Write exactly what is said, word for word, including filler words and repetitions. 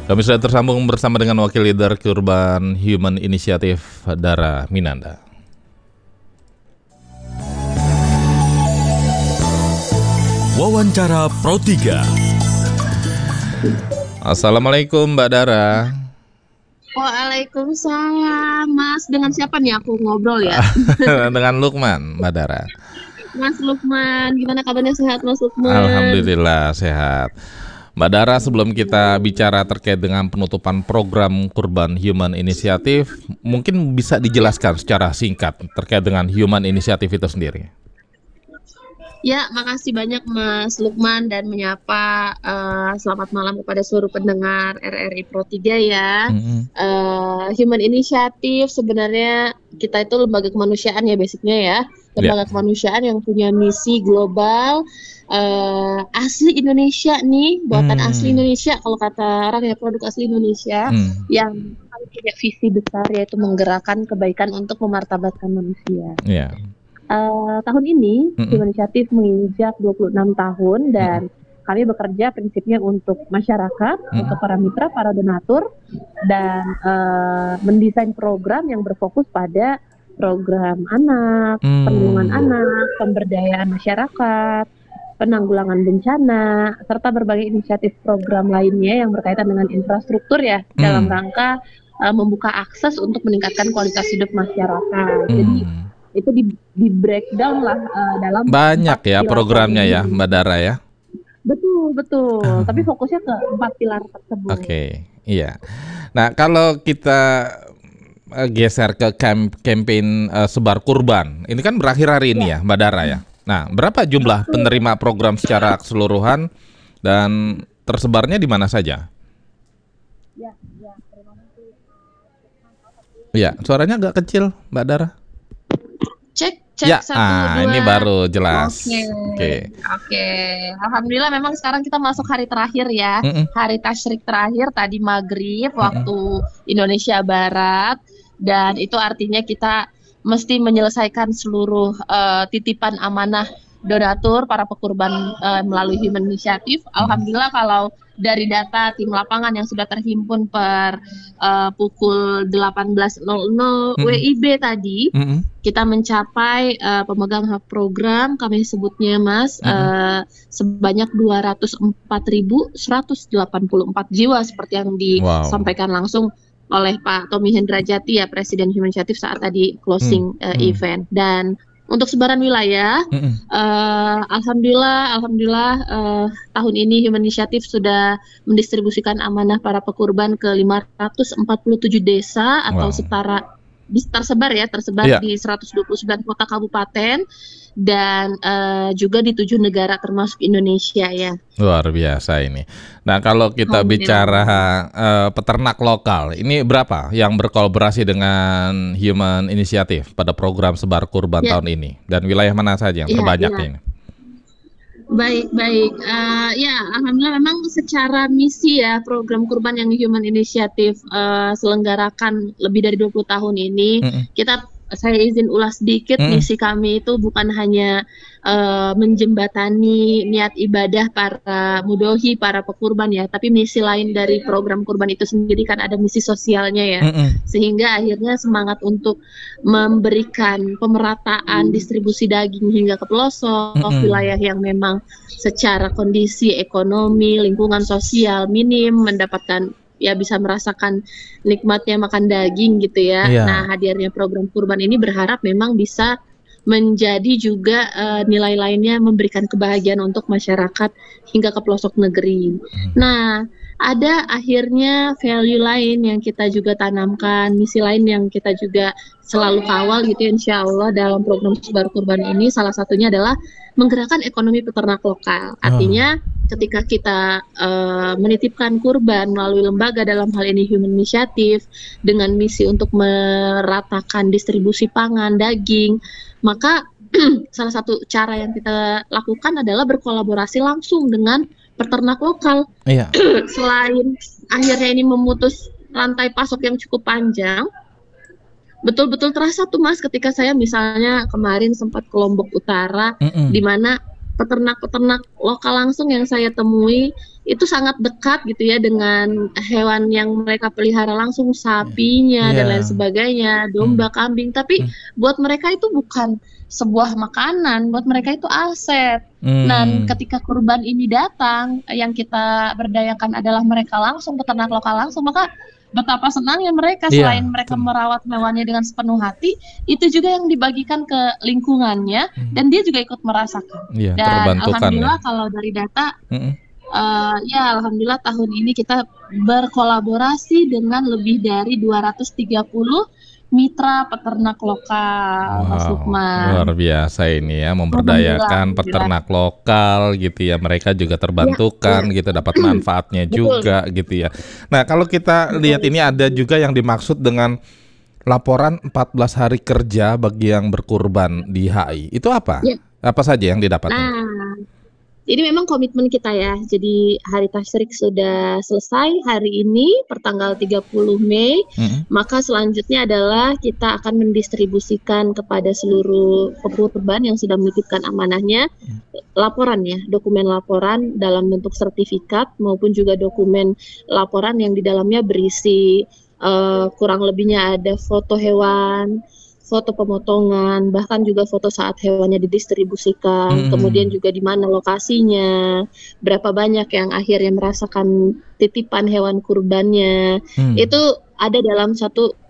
Kami sudah tersambung bersama dengan Wakil Leader Kurban Human Initiative, Dara Minanda. Wawancara Pro tiga. Assalamualaikum Mbak Dara. Waalaikumsalam, Mas. Dengan siapa nih aku ngobrol ya? Dengan Lukman, Mbak Dara. Mas Lukman, gimana kabarnya, sehat Mas Lukman? Alhamdulillah sehat. Mbak Dara, sebelum kita bicara terkait dengan penutupan program Kurban Human Initiative, mungkin bisa dijelaskan secara singkat terkait dengan Human Initiative itu sendiri. Ya, makasih banyak Mas Lukman dan menyapa uh, selamat malam kepada seluruh pendengar R R I Pro tiga ya. Mm-hmm. uh, Human Initiative sebenarnya kita itu lembaga kemanusiaan ya basicnya ya. Lembaga yeah. kemanusiaan yang punya misi global, uh, asli Indonesia nih, buatan mm. asli Indonesia kalau kata orang ya, produk asli Indonesia mm. yang punya visi besar yaitu menggerakkan kebaikan untuk memartabatkan manusia. Yeah. Uh, tahun ini mm-hmm. Human Initiative menginjak dua puluh enam tahun dan mm-hmm. kami bekerja prinsipnya untuk masyarakat, mm-hmm. untuk para mitra, para donatur, dan uh, mendesain program yang berfokus pada program anak, mm-hmm. perlindungan anak, pemberdayaan masyarakat, penanggulangan bencana, serta berbagai inisiatif program lainnya yang berkaitan dengan infrastruktur ya, mm-hmm. dalam rangka uh, membuka akses untuk meningkatkan kualitas hidup masyarakat. Mm-hmm. Jadi itu di, di breakdown lah uh, dalam banyak ya programnya ini. Ya Mbak Dara ya. Betul betul. Uh. Tapi fokusnya ke empat pilar tersebut. Oke, okay. Iya. Nah kalau kita uh, geser ke camp, campaign uh, sebar kurban, ini kan berakhir hari ini ya, ya Mbak Dara ya. Nah berapa jumlah betul. Penerima program secara keseluruhan dan tersebarnya di mana saja? Ya, ya. Terima kasih. Ya, suaranya agak kecil Mbak Dara. Cek, cek ya, satu, ah, dua. Ini baru jelas. Oke, okay. oke. Okay. Okay. Alhamdulillah memang sekarang kita masuk hari terakhir ya, Mm-mm. hari tasyrik terakhir tadi maghrib Mm-mm. waktu Indonesia Barat, dan itu artinya kita mesti menyelesaikan seluruh uh, titipan amanah donatur para pekurban uh, melalui Human Initiative. Alhamdulillah kalau dari data tim lapangan yang sudah terhimpun per uh, pukul delapan belas nol nol mm-hmm. W I B tadi, mm-hmm. kita mencapai uh, pemegang hak program, kami sebutnya Mas, mm-hmm. uh, sebanyak dua ratus empat ribu seratus delapan puluh empat jiwa seperti yang disampaikan wow. langsung oleh Pak Tommy Hendrajati ya, Presiden Human Initiative saat tadi closing mm-hmm. uh, event. Dan untuk sebaran wilayah, mm-hmm. uh, alhamdulillah, alhamdulillah uh, tahun ini Human Initiative sudah mendistribusikan amanah para pekurban ke lima ratus empat puluh tujuh desa atau wow. setara tersebar ya, tersebar yeah. di seratus dua puluh sembilan kota kabupaten dan uh, juga di tujuh negara termasuk Indonesia ya. Luar biasa ini. Nah kalau kita oh, bicara uh, peternak lokal, ini berapa yang berkolaborasi dengan Human Initiative pada program sebar kurban ya. tahun ini? Dan wilayah mana saja yang ya, terbanyak ya. ini? Baik, baik. Uh, ya, alhamdulillah memang secara misi ya program kurban yang Human Initiative uh, selenggarakan lebih dari dua puluh tahun ini, mm-hmm. kita saya izin ulas sedikit, mm. misi kami itu bukan hanya uh, menjembatani niat ibadah para mudohi, para pekurban ya, tapi misi lain dari program kurban itu sendiri kan ada misi sosialnya ya, mm-mm. sehingga akhirnya semangat untuk memberikan pemerataan distribusi daging hingga ke pelosok, mm-mm. wilayah yang memang secara kondisi ekonomi, lingkungan sosial minim mendapatkan ya bisa merasakan nikmatnya makan daging gitu ya. Yeah. Nah, hadirnya program kurban ini berharap memang bisa menjadi juga uh, nilai lainnya memberikan kebahagiaan untuk masyarakat hingga ke pelosok negeri. Hmm. Nah, ada akhirnya value lain yang kita juga tanamkan, misi lain yang kita juga selalu kawal gitu insya Allah dalam program sebar kurban ini, salah satunya adalah menggerakkan ekonomi peternak lokal. Artinya oh. ketika kita uh, menitipkan kurban melalui lembaga dalam hal ini Human Initiative dengan misi untuk meratakan distribusi pangan, daging, maka salah satu cara yang kita lakukan adalah berkolaborasi langsung dengan peternak lokal. Iya. Selain akhirnya ini memutus rantai pasok yang cukup panjang, betul-betul terasa tuh Mas ketika saya misalnya kemarin sempat ke Lombok Utara, di mana peternak-peternak lokal langsung yang saya temui itu sangat dekat gitu ya dengan hewan yang mereka pelihara langsung, sapinya dan lain Iya. sebagainya, Hmm. domba, kambing. Tapi Hmm. buat mereka itu bukan sebuah makanan, buat mereka itu aset. Dan Hmm. ketika kurban ini datang, yang kita berdayakan adalah mereka langsung, peternak lokal langsung, maka betapa senangnya mereka selain Iya, mereka betul. merawat hewannya dengan sepenuh hati, itu juga yang dibagikan ke lingkungannya Hmm. dan dia juga ikut merasakan. Iya, Dan terbantukan ya. alhamdulillah kalau dari data, Hmm. uh, ya alhamdulillah tahun ini kita berkolaborasi dengan lebih dari dua ratus tiga puluh mitra peternak lokal, Mas Wow, luar Lukman. biasa ini ya, Alhamdulillah, memberdayakan alhamdulillah. peternak lokal gitu ya, mereka juga Ya, terbantukan ya. gitu, dapat manfaatnya Betul, juga gitu ya. Nah, kalau kita lihat betul ini ada sekali. juga yang dimaksud dengan laporan empat belas hari kerja bagi yang berkurban di H I. Itu apa? Ya. Apa saja yang didapat nih? Nah, ini memang komitmen kita ya. Jadi hari tasyrik sudah selesai hari ini pertanggal tiga puluh Mei. Hmm. Maka selanjutnya adalah kita akan mendistribusikan kepada seluruh pekurban yang sudah menitipkan amanahnya laporan ya, dokumen laporan dalam bentuk sertifikat maupun juga dokumen laporan yang di dalamnya berisi uh, kurang lebihnya ada foto hewan, foto pemotongan, bahkan juga foto saat hewannya didistribusikan, kemudian Hmm. juga di mana lokasinya, berapa banyak yang akhirnya merasakan titipan hewan kurbannya. Hmm. Itu ada dalam satu